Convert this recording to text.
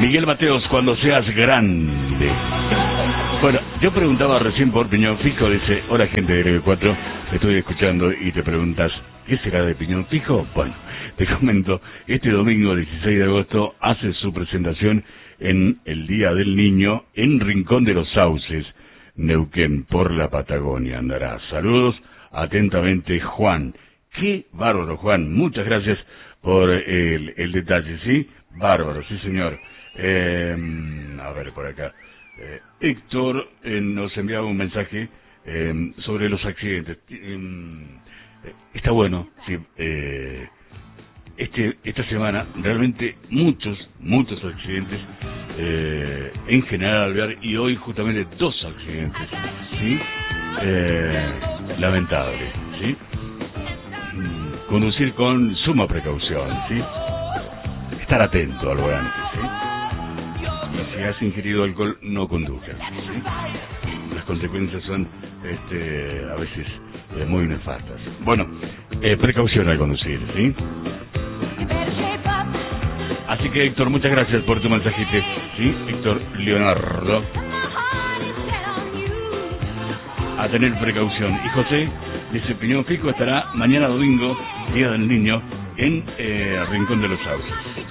Miguel Mateos, cuando seas grande. Bueno, yo preguntaba recién por Piñón Fijo, dice, hola gente de TV4, te estoy escuchando y te preguntas, ¿qué será de Piñón Fijo? Bueno, te comento, este domingo 16 de agosto hace su presentación en el Día del Niño en Rincón de los Sauces, Neuquén, por la Patagonia andará. Saludos, atentamente Juan. Qué bárbaro, Juan, muchas gracias por el detalle, ¿sí? Bárbaro, sí señor. A ver, por acá. Héctor nos enviaba un mensaje sobre los accidentes. Está bueno, sí. Esta semana realmente muchos accidentes en general al ver, y hoy justamente 2 accidentes, ¿sí? Lamentable, ¿sí? Conducir con suma precaución, ¿sí? Estar atento al volante, ¿sí? Y si has ingerido alcohol, no conduzcas, ¿sí? Las consecuencias son a veces muy nefastas. Bueno, precaución al conducir, ¿sí? Así que Héctor, muchas gracias por tu mensajito, ¿sí? Héctor Leonardo. A tener precaución. Y José dice, Piñón Fijo estará mañana domingo, Día del Niño, en Rincón de los Sauces.